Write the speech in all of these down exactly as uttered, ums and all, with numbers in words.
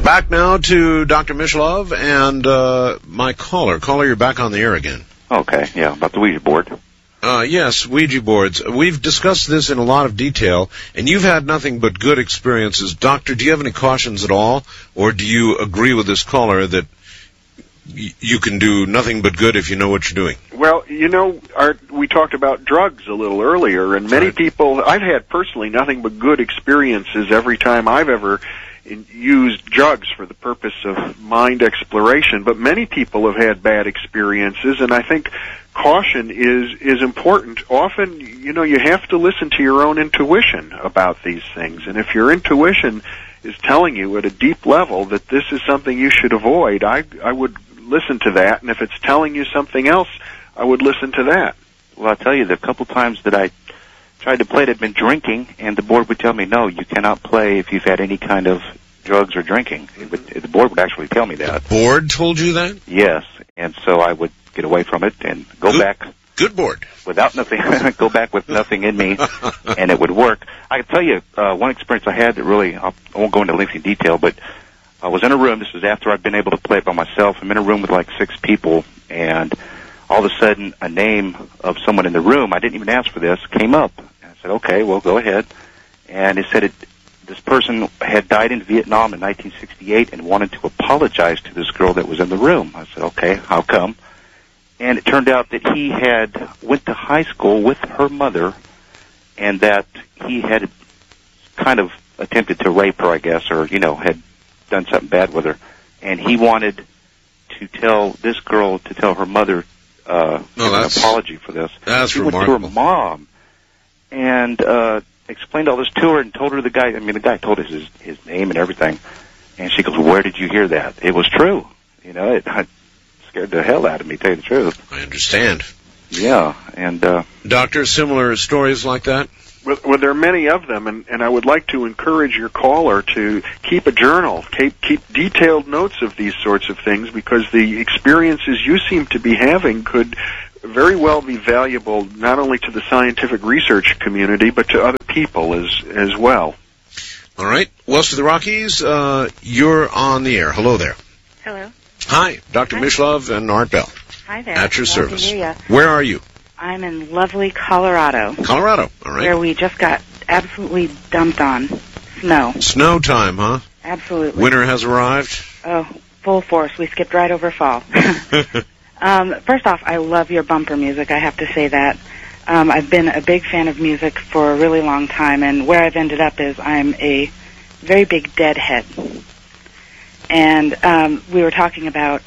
Back now to Doctor Mishlove and uh, my caller. Caller, you're back on the air again. Okay, yeah, about the Ouija board. Uh, yes, Ouija boards. We've discussed this in a lot of detail, and you've had nothing but good experiences. Doctor, do you have any cautions at all, or do you agree with this caller that y- you can do nothing but good if you know what you're doing? Well, you know, our, we talked about drugs a little earlier, and many right. people, I've had personally nothing but good experiences every time I've ever in, used drugs for the purpose of mind exploration, but many people have had bad experiences, and I think caution is is important. Often, you know, you have to listen to your own intuition about these things, and if your intuition is telling you at a deep level that this is something you should avoid, I I would listen to that, and if it's telling you something else, I would listen to that. Well, I'll tell you, the couple times that I tried to play it, I'd been drinking, and the board would tell me, no, you cannot play if you've had any kind of drugs or drinking. It would, the board would actually tell me that. The board told you that? Yes, and so I would get away from it and go good, back. Good board. Without nothing, go back with nothing in me, and it would work. I can tell you uh, one experience I had that really, I'll, I won't go into lengthy detail, but I was in a room. This was after I'd been able to play it by myself. I'm in a room with like six people, and all of a sudden, a name of someone in the room, I didn't even ask for this, came up. And I said, okay, well, go ahead. And it said it, this person had died in Vietnam in nineteen sixty-eight and wanted to apologize to this girl that was in the room. I said, okay, how come? And it turned out that he had went to high school with her mother, and that he had kind of attempted to rape her, I guess, or, you know, had done something bad with her. And he wanted to tell this girl to tell her mother uh, no, an apology for this. That's he remarkable. went to her mom and uh, explained all this to her and told her the guy, I mean, the guy told us his, his name and everything. And she goes, where did you hear that? It was true. You know, it I, scared the hell out of me, to tell you the truth. I understand. Yeah, and... Uh, Doctor, similar stories like that? Well, well, there are many of them, and, and I would like to encourage your caller to keep a journal, keep, keep detailed notes of these sorts of things, because the experiences you seem to be having could very well be valuable not only to the scientific research community, but to other people as as well. All right. West of the Rockies, uh, you're on the air. Hello there. Hello. Hi, Doctor Hi. Mishlove and Art Bell. Hi there. At your Glad service. to hear ya. Where are you? I'm in lovely Colorado. Colorado. All right. Where we just got absolutely dumped on snow. Snow time, huh? Absolutely. Winter has arrived. Oh, full force. We skipped right over fall. um, first off, I love your bumper music. I have to say that. Um, I've been a big fan of music for a really long time, and where I've ended up is I'm a very big Deadhead. And um, we were talking about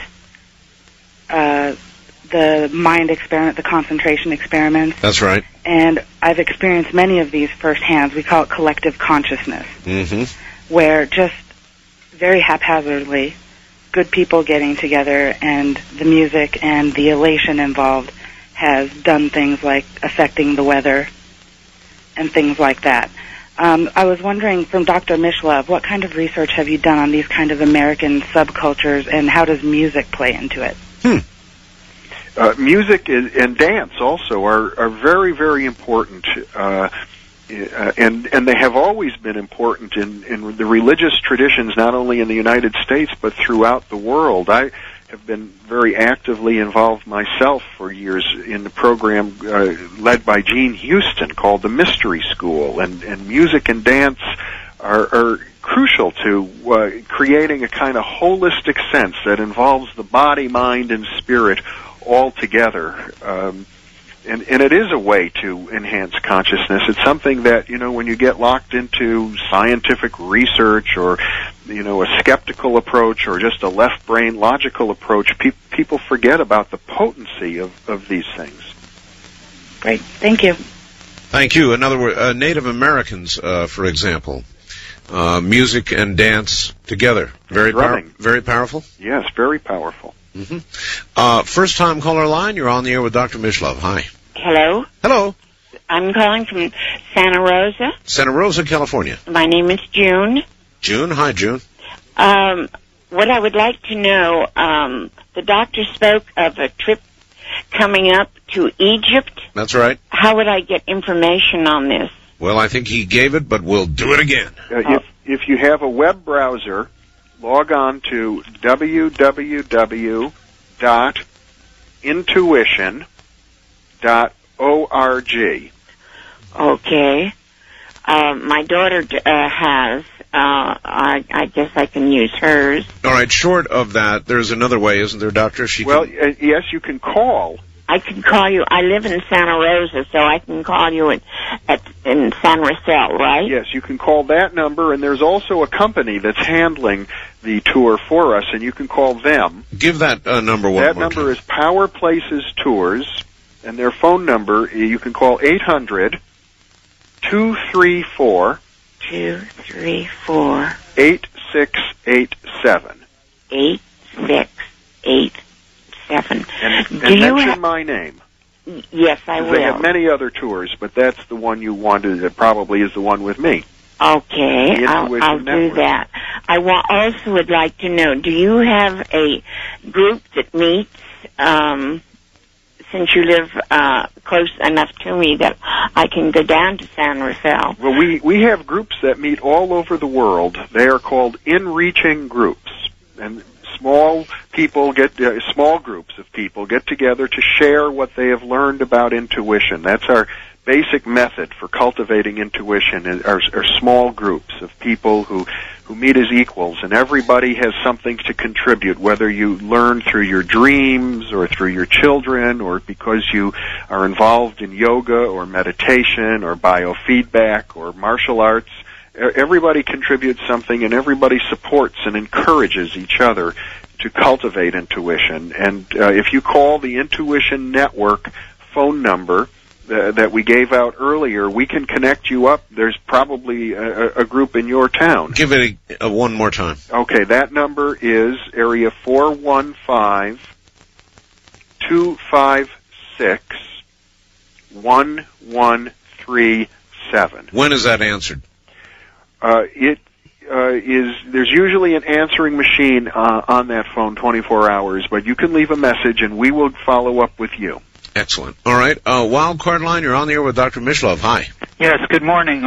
uh, the mind experiment, the concentration experiments. That's right. And I've experienced many of these firsthand. We call it collective consciousness, mm-hmm. where just very haphazardly, good people getting together and the music and the elation involved has done things like affecting the weather and things like that. Um, I was wondering, from Doctor Mishlove, what kind of research have you done on these kind of American subcultures, and how does music play into it? Hmm. Uh, music is, and dance also are, are very, very important, uh, and and they have always been important in, in the religious traditions, not only in the United States but throughout the world. I have been very actively involved myself for years in the program uh, led by Gene Houston called the Mystery School, and, and music and dance are, are crucial to uh, creating a kind of holistic sense that involves the body, mind, and spirit all together. Um, and, and it is a way to enhance consciousness. It's something that, you know, when you get locked into scientific research or, you know, a skeptical approach or just a left-brain logical approach, pe- people forget about the potency of, of these things. Great. Thank you. Thank you. In other words, uh, Native Americans, uh, for example, uh, music and dance together. Very, power- very powerful? Yes, very powerful. Mm-hmm. Uh, first time caller line, you're on the air with Doctor Mishlove. Hi. Hello. Hello. I'm calling from Santa Rosa. Santa Rosa, California. My name is June. June. Hi, June. Um, what I would like to know, um, the doctor spoke of a trip coming up to Egypt. That's right. How would I get information on this? Well, I think he gave it, but we'll do it again. Uh, if, if you have a web browser, log on to w w w dot intuition dot org. Okay. Uh, my daughter uh, has. Uh, I, I guess I can use hers. All right, short of that, there's another way, isn't there, Doctor? She well, can... uh, yes, you can call. I can call you. I live in Santa Rosa, so I can call you at, at in San Rafael, right? Yes, you can call that number, and there's also a company that's handling the tour for us, and you can call them. Give that uh, number one That more number time. is Power Places Tours, and their phone number, you can call eight hundred, two three four, Two, three, four, eight six eight seven. eight, six, eight, seven. And, Do and you mention ha- my name. Yes, I will. They have many other tours, but that's the one you wanted. That probably is the one with me. Okay, The I'll, Intuition I'll do Network. that. I wa- also would like to know, do you have a group that meets, um, since you live uh, close enough to me that I can go down to San Rafael? Well, we, we have groups that meet all over the world. They are called in-reaching groups. And small people get, uh, small groups of people get together to share what they have learned about intuition. That's our basic method for cultivating intuition, is are, are small groups of people who, who meet as equals, and everybody has something to contribute, whether you learn through your dreams or through your children or because you are involved in yoga or meditation or biofeedback or martial arts. Everybody contributes something, and everybody supports and encourages each other to cultivate intuition. And uh, if you call the Intuition Network phone number uh, that we gave out earlier, we can connect you up. There's probably a, a group in your town. Give it a, a one more time. Okay, that number is area four one five, two five six, one one three seven. When is that answered? Uh, it uh, is. There's usually an answering machine uh, on that phone twenty-four hours, but you can leave a message and we will follow up with you. Excellent. All right. Uh, Wild Card Line, you're on the air with Doctor Mishlove. Hi. Yes, good morning.